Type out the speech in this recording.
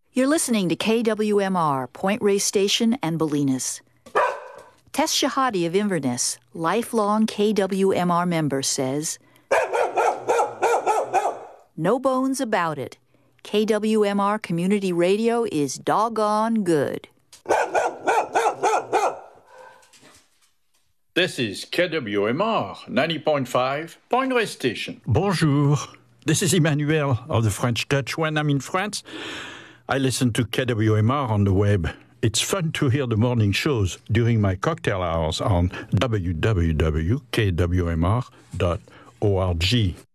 You're listening to KWMR, Point Reyes Station and Bolinas. Tess Shahadi of Inverness, lifelong KWMR member, says, "No bones about it. KWMR Community Radio is doggone good." This is KWMR 90.5, Point Reyes Station. Bonjour. This is Emmanuel of the French Touch. When I'm in France, I listen to KWMR on the web. It's fun to hear the morning shows during my cocktail hours on www.kwmr.org.